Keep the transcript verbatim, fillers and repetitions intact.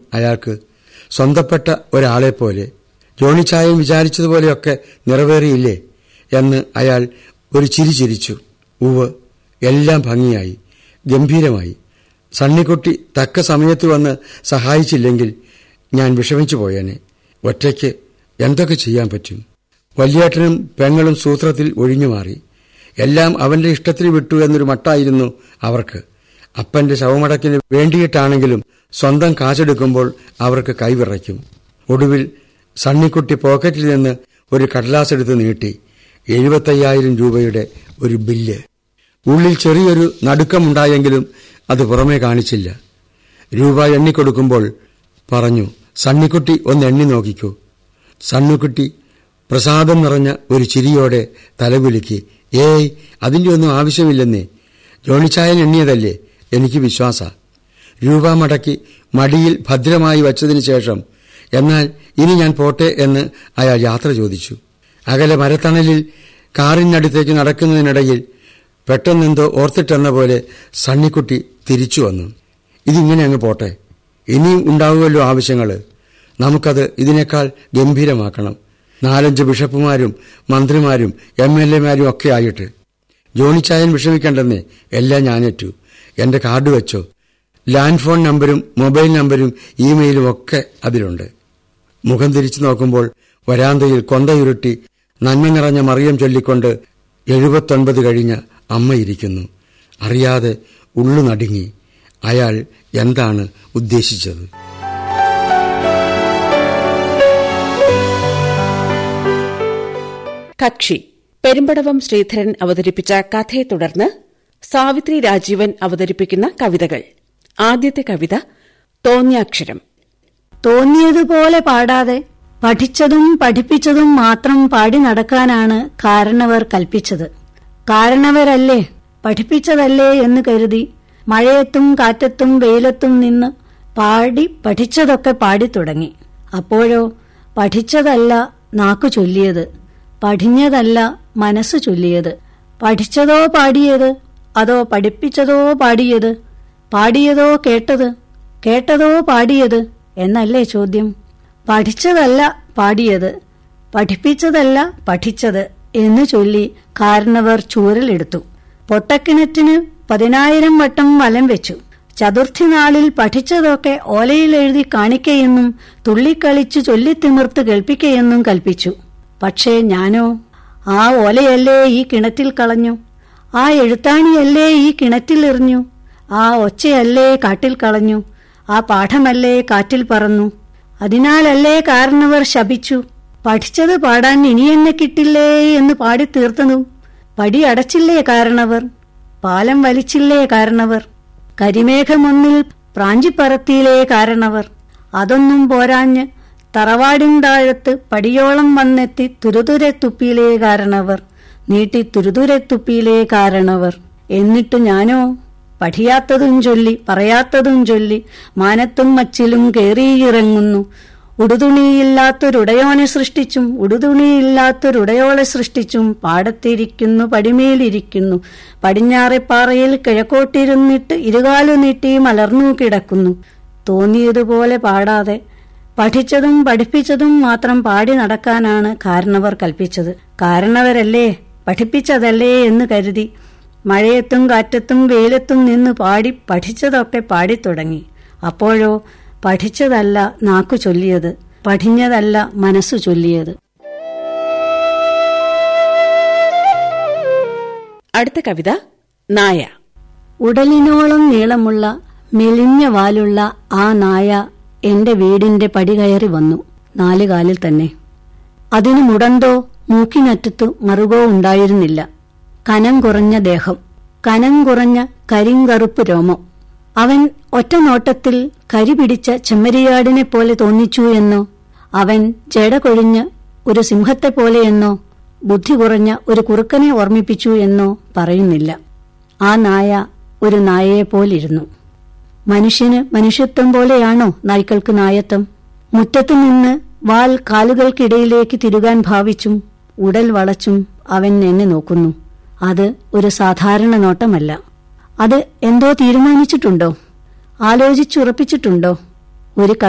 അയാൾക്ക് സ്വന്തപ്പെട്ട ഒരാളെപ്പോലെ ജോണിച്ചായൻ വിചാരിച്ചതുപോലെയൊക്കെ നിറവേറിയില്ലേ എന്ന് അയാൾ ഒരു ചിരി ചിരിച്ചു. ഉവ്, എല്ലാം ഭംഗിയായി, ഗംഭീരമായി. സണ്ണിക്കുട്ടി തക്ക സമയത്ത് വന്ന് സഹായിച്ചില്ലെങ്കിൽ ഞാൻ വിഷമിച്ചു പോയേനെ. ഒറ്റയ്ക്ക് എന്തൊക്കെ ചെയ്യാൻ പറ്റും? വല്യേട്ടനും പെങ്ങളും സൂത്രത്തിൽ ഒഴിഞ്ഞു മാറി. എല്ലാം അവന്റെ ഇഷ്ടത്തിന് വിട്ടു എന്നൊരു മട്ടായിരുന്നു അവർക്ക്. അപ്പന്റെ ശവമടക്കിന് വേണ്ടിയിട്ടാണെങ്കിലും സ്വന്തം കാശെടുക്കുമ്പോൾ അവർക്ക് കൈവിറയ്ക്കും. ഒടുവിൽ സണ്ണിക്കുട്ടി പോക്കറ്റിൽ നിന്ന് ഒരു കടലാസെടുത്ത് നീട്ടി. എഴുപത്തയ്യായിരം രൂപയുടെ ഒരു ബില്ല്. ഉള്ളിൽ ചെറിയൊരു നടുക്കമുണ്ടായെങ്കിലും അത് പുറമേ കാണിച്ചില്ല. രൂപ എണ്ണിക്കൊടുക്കുമ്പോൾ പറഞ്ഞു, സണ്ണിക്കുട്ടി ഒന്ന് എണ്ണി നോക്കിക്കൂ. സണ്ണിക്കുട്ടി പ്രസാദം നിറഞ്ഞ ഒരു ചിരിയോടെ തലകുലുക്കി. ഏയ്, അതിന്റെ ഒന്നും ആവശ്യമില്ലെന്നേ. ജോണിച്ചായൻ എണ്ണിയതല്ലേ, എനിക്ക് വിശ്വാസ. രൂപ മടക്കി മടിയിൽ ഭദ്രമായി വച്ചതിന് ശേഷം, എന്നാൽ ഇനി ഞാൻ പോട്ടെ എന്ന് അയാൾ യാത്ര ചോദിച്ചു. അകലെ മരത്തണലിൽ കാറിനടുത്തേക്ക് നടക്കുന്നതിനിടയിൽ പെട്ടെന്നെന്തോ ഓർത്തിട്ടെന്ന പോലെ സണ്ണിക്കുട്ടി തിരിച്ചു വന്നു. ഇതിങ്ങനെ അങ്ങ് പോട്ടെ, ഇനിയും ഉണ്ടാവുമല്ലോ ആവശ്യങ്ങൾ. നമുക്കത് ഇതിനേക്കാൾ ഗംഭീരമാക്കണം. നാലഞ്ച് ബിഷപ്പുമാരും മന്ത്രിമാരും എം എൽ എമാരും ഒക്കെ ആയിട്ട്. ജോണിച്ചായൻ വിഷമിക്കണ്ടെന്നേ, എല്ലാം ഞാനേറ്റു. എന്റെ കാർഡ് വെച്ചോ. ലാൻഡ് ഫോൺ നമ്പരും മൊബൈൽ നമ്പരും ഇമെയിലും ഒക്കെ അതിലുണ്ട്. മുഖം തിരിച്ചു നോക്കുമ്പോൾ വരാന്തയിൽ കൊന്തയുരുട്ടി നന്മ നിറഞ്ഞ മറിയം ചൊല്ലിക്കൊണ്ട് എഴുപത്തൊൻപത് കഴിഞ്ഞ അമ്മയിരിക്കുന്നു. അറിയാതെ ഉള്ളു നടുങ്ങി. അയാൾ എന്താണ് ഉദ്ദേശിച്ചത്? കക്ഷി പെരുമ്പടവം ശ്രീധരൻ അവതരിപ്പിച്ച കഥയെ തുടർന്ന് സാവിത്രി രാജീവൻ അവതരിപ്പിക്കുന്ന കവിതകൾ. ആദ്യത്തെ കവിത തോന്നിയാക്ഷരം. തോന്നിയതുപോലെ പാടാതെ പഠിച്ചതും പഠിപ്പിച്ചതും മാത്രം പാടി നടക്കാനാണ് കാരണവർ കൽപ്പിച്ചത്. കാരണവരല്ലേ, പഠിപ്പിച്ചതല്ലേ എന്ന് കരുതി മഴയത്തും കാറ്റത്തും വെയിലത്തും നിന്ന് പാടി പഠിച്ചതൊക്കെ പാടിത്തുടങ്ങി. അപ്പോഴോ പഠിച്ചതല്ല നാക്കു ചൊല്ലിയത്, പഠിഞ്ഞതല്ല മനസ്സ് ചൊല്ലിയത്. പഠിച്ചതോ പാടിയത്, അതോ പഠിപ്പിച്ചതോ പാടിയത്? പാടിയതോ കേട്ടത്, കേട്ടതോ പാടിയത് എന്നല്ലേ ചോദ്യം. പഠിച്ചതല്ല പാടിയത്, പഠിപ്പിച്ചതല്ല പഠിച്ചത് എന്ന് ചൊല്ലി കാരണവർ ചൂരലെടുത്തു. പൊട്ടക്കിണറ്റിന് പതിനായിരം വട്ടം വലം വെച്ചു. ചതുർത്ഥി നാളിൽ പഠിച്ചതൊക്കെ ഓലയിൽ എഴുതി കാണിക്കയെന്നും തുള്ളിക്കളിച്ചു ചൊല്ലിത്തിമിർത്ത് കേൾപ്പിക്കയെന്നും കൽപ്പിച്ചു. പക്ഷേ ഞാനോ, ആ ഓലയല്ലേ ഈ കിണറ്റിൽ കളഞ്ഞു, ആ എഴുത്താണിയല്ലേ ഈ കിണറ്റിൽ എറിഞ്ഞു, ആ ഒച്ചയല്ലേ കാട്ടിൽ കളഞ്ഞു, ആ പാഠമല്ലേ കാറ്റിൽ പറന്നു. അതിനാലല്ലേ കാരണവർ ശപിച്ചു, പഠിച്ചത് പാടാൻ ഇനിയെന്നെ കിട്ടില്ലേ എന്ന് പാടിത്തീർത്തതും. പടി അടച്ചില്ലേ കാരണവർ, പാലം വലിച്ചില്ലേ കാരണവർ, കരിമേഘമൊന്നിൽ പ്രാഞ്ചിപ്പറത്തിയിലേ കാരണവർ. അതൊന്നും പോരാഞ്ഞ് തറവാടിൻ താഴത്ത് പടിയോളം വന്നെത്തി തുരുതുരെ തുപ്പിയിലേ കാരണവർ, നീട്ടി തുരുതുരെ തുപ്പിയിലേ കാരണവർ. എന്നിട്ട് ഞാനോ, പഠിയാത്തതും ചൊല്ലി പറയാത്തതും ചൊല്ലി മാനത്തും മച്ചിലും കേറിയിറങ്ങുന്നു. ഉടുതുണിയില്ലാത്തൊരുടയോനെ സൃഷ്ടിച്ചും ഉടുതുണിയില്ലാത്തൊരുടയോളെ സൃഷ്ടിച്ചും പാടത്തിരിക്കുന്നു പടിമേലിരിക്കുന്നു, പടിഞ്ഞാറെപ്പാറയിൽ കിഴക്കോട്ടിരുന്നിട്ട് ഇരുകാലു നീട്ടി മലർന്നു കിടക്കുന്നു. തോന്നിയതുപോലെ പാടാതെ പഠിച്ചതും പഠിപ്പിച്ചതും മാത്രം പാടി നടക്കാനാണ് കാരണവർ കൽപ്പിച്ചത്. കാരണവരല്ലേ, പഠിപ്പിച്ചതല്ലേ എന്ന് കരുതി മഴയത്തും കാറ്റത്തും വെയിലത്തും നിന്ന് പാടി പഠിച്ചതൊക്കെ പാടിത്തുടങ്ങി. അപ്പോഴോ പഠിച്ചതല്ല നാക്കു ചൊല്ലിയത്, പഠിഞ്ഞതല്ല മനസ്സു ചൊല്ലിയത്. അടുത്ത കവിത നായ. ഉടലിനോളം നീളമുള്ള മെലിഞ്ഞ വാലുള്ള ആ നായ എന്റെ വീടിന്റെ പടി കയറി വന്നു. നാലുകാലിൽ തന്നെ. അതിന് മുടന്തോ മൂക്കിനറ്റത്തു മറുകോ ഉണ്ടായിരുന്നില്ല. കനം കുറഞ്ഞ ദേഹം, കനം കുറഞ്ഞ കരിങ്കറുപ്പ് രോമം. അവൻ ഒറ്റ നോട്ടത്തിൽ കരി പിടിച്ച ചെമ്മരിയാടിനെ പോലെ തോന്നിച്ചു എന്നോ, അവൻ ജട കൊഴിഞ്ഞ ഒരു സിംഹത്തെ പോലെയെന്നോ, ബുദ്ധി കുറഞ്ഞ ഒരു കുറുക്കനെ ഓർമ്മിപ്പിച്ചു എന്നോ പറയുന്നില്ല. ആ നായ ഒരു നായയെപ്പോലിരുന്നു. മനുഷ്യന് മനുഷ്യത്വം പോലെയാണോ നായ്ക്കൾക്ക് നായത്വം? മുറ്റത്തു നിന്ന് വാൽ കാലുകൾക്കിടയിലേക്ക് തിരുകാൻ ഭാവിച്ചും ഉടൽ വളച്ചും അവൻ എന്നെ നോക്കുന്നു. അത് ഒരു സാധാരണ നോട്ടമല്ല. അത് എന്തോ തീരുമാനിച്ചിട്ടുണ്ടോ, ആലോചിച്ചുറപ്പിച്ചിട്ടുണ്ടോ? ഒരു